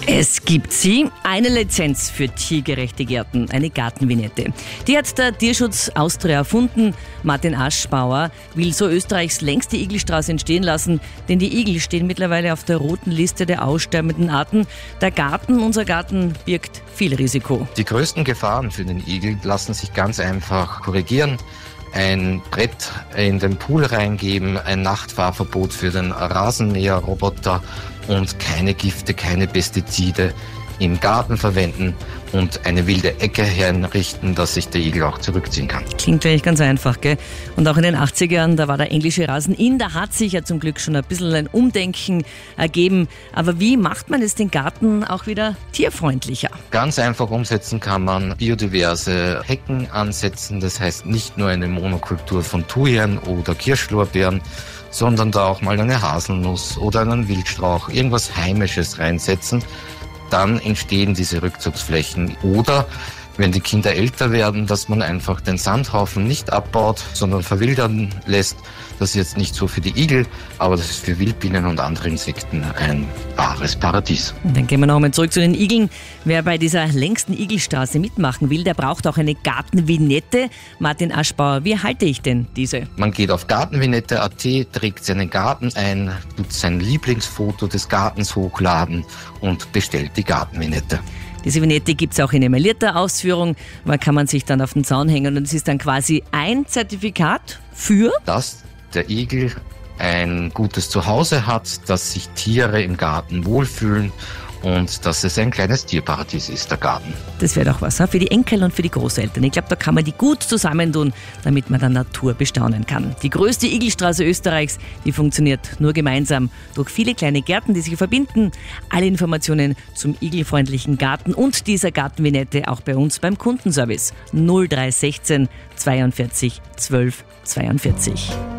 Es gibt sie, eine Lizenz für tiergerechte Gärten, eine Gartenvignette. Die hat der Tierschutz Austria erfunden. Martin Aschbauer will so Österreichs längste Igelstraße entstehen lassen, denn die Igel stehen mittlerweile auf der roten Liste der aussterbenden Arten. Der Garten, unser Garten, birgt viel Risiko. Die größten Gefahren für den Igel lassen sich ganz einfach korrigieren. Ein Brett in den Pool reingeben, ein Nachtfahrverbot für den Rasenmäherroboter und keine Gifte, keine Pestizide im Garten verwenden und eine wilde Ecke herrichten, dass sich der Igel auch zurückziehen kann. Klingt eigentlich ganz einfach, gell? Und auch in den 80ern, da war der englische Rasen in, da hat sich ja zum Glück schon ein bisschen ein Umdenken ergeben. Aber wie macht man jetzt den Garten auch wieder tierfreundlicher? Ganz einfach umsetzen kann man biodiverse Hecken ansetzen, das heißt nicht nur eine Monokultur von Thujen oder Kirschlorbeeren, sondern da auch mal eine Haselnuss oder einen Wildstrauch, irgendwas Heimisches reinsetzen. Dann entstehen diese Rückzugsflächen. Oder wenn die Kinder älter werden, dass man einfach den Sandhaufen nicht abbaut, sondern verwildern lässt. Das ist jetzt nicht so für die Igel, aber das ist für Wildbienen und andere Insekten ein wahres Paradies. Und dann gehen wir noch einmal zurück zu den Igeln. Wer bei dieser längsten Igelstraße mitmachen will, der braucht auch eine Gartenvignette. Martin Aschbauer, wie erhalte ich denn diese? Man geht auf gartenvignette.at, trägt seinen Garten ein, tut sein Lieblingsfoto des Gartens hochladen und bestellt die Gartenvignette. Diese Vignette gibt es auch in emaillierter Ausführung. Man kann man sich dann auf den Zaun hängen und es ist dann quasi ein Zertifikat für, dass der Igel ein gutes Zuhause hat, dass sich Tiere im Garten wohlfühlen und dass es ein kleines Tierparadies ist, der Garten. Das wäre doch was für die Enkel und für die Großeltern. Ich glaube, da kann man die gut zusammentun, damit man dann Natur bestaunen kann. Die größte Igelstraße Österreichs, die funktioniert nur gemeinsam durch viele kleine Gärten, die sich verbinden. Alle Informationen zum igelfreundlichen Garten und dieser Gartenvignette auch bei uns beim Kundenservice 0316 42 12 42.